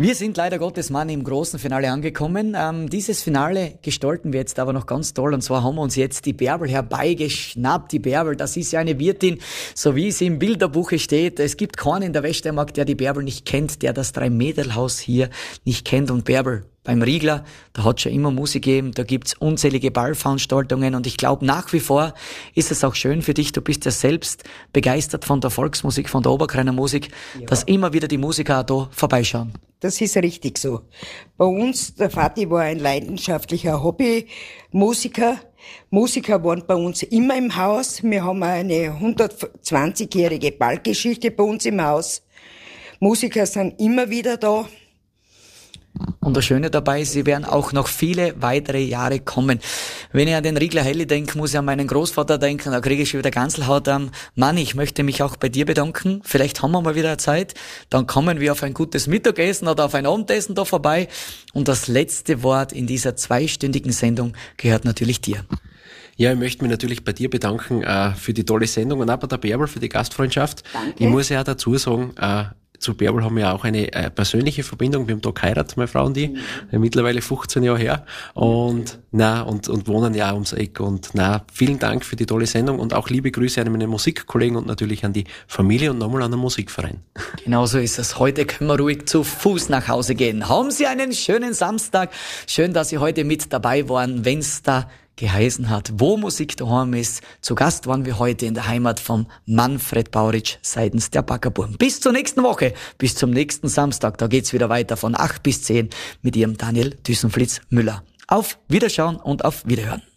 Wir sind leider Gottes Mann im großen Finale angekommen. Dieses Finale gestalten wir jetzt aber noch ganz toll. Und zwar haben wir uns jetzt die Bärbel herbeigeschnappt. Die Bärbel, das ist ja eine Wirtin, so wie sie im Bilderbuche steht. Es gibt keinen in der Weststeiermark, der die Bärbel nicht kennt, der das Drei-Mädel-Haus hier nicht kennt. Und Bärbel, beim Riegler, da hat schon immer Musik gegeben, da gibt's unzählige Ballveranstaltungen und ich glaube nach wie vor ist es auch schön für dich, du bist ja selbst begeistert von der Volksmusik, von der Oberkreiner Musik, dass immer wieder die Musiker auch da vorbeischauen. Das ist richtig so. Bei uns, der Vati war ein leidenschaftlicher Hobbymusiker. Musiker waren bei uns immer im Haus. Wir haben eine 120-jährige Ballgeschichte bei uns im Haus. Musiker sind immer wieder da. Und das Schöne dabei ist, sie werden auch noch viele weitere Jahre kommen. Wenn ich an den Riegler Helli denke, muss ich an meinen Großvater denken, da kriege ich schon wieder Gänsehaut. Mann, ich möchte mich auch bei dir bedanken. Vielleicht haben wir mal wieder Zeit. Dann kommen wir auf ein gutes Mittagessen oder auf ein Abendessen da vorbei. Und das letzte Wort in dieser 2-stündigen Sendung gehört natürlich dir. Ja, ich möchte mich natürlich bei dir bedanken für die tolle Sendung und auch bei der Bärbel für die Gastfreundschaft. Danke. Ich muss ja auch dazu sagen, zu Bärbel haben wir auch eine persönliche Verbindung. Wir haben da geheiratet, meine Frau und ich, mittlerweile 15 Jahre her. Und wohnen ja auch ums Eck. Und vielen Dank für die tolle Sendung und auch liebe Grüße an meine Musikkollegen und natürlich an die Familie und nochmal an den Musikverein. Genau so ist es. Heute können wir ruhig zu Fuß nach Hause gehen. Haben Sie einen schönen Samstag. Schön, dass Sie heute mit dabei waren, wenn's da geheißen hat, wo Musik daheim ist. Zu Gast waren wir heute in der Heimat von Manfred Bauritsch seitens der Backerburm. Bis zur nächsten Woche, bis zum nächsten Samstag. Da geht's wieder weiter von 8 bis 10 mit Ihrem Daniel Düssenflitz-Müller. Auf Wiederschauen und auf Wiederhören.